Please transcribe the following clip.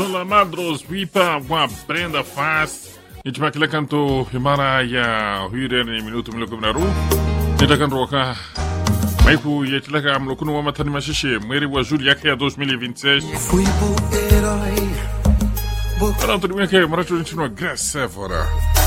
Malandros Vipa wa Brenda Fast. Nichima kila kanto himara ya huire ni minuto miloko minaru. Nitakan roka maiku yetilaka mlokunu wa matani mashishe mweri wa juli yake ya 2026. Para tulimia ke maracho nchino wa Grace Sephora.